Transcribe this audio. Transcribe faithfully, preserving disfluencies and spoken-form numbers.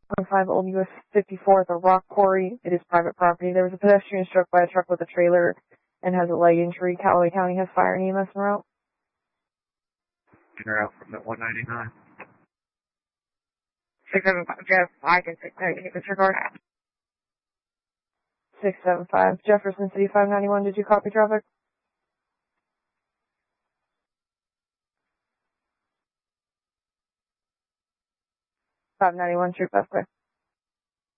one five Old U S fifty-four at the Rock Quarry. It is private property. There was a pedestrian struck by a truck with a trailer and has a leg injury. Callaway County has fire and E M S en route. You're out from the one ninety-nine. six seven five, Jeff, I can take disregard. six seven five, Jefferson City five ninety-one, did you copy traffic? five ninety-one, Troop F K.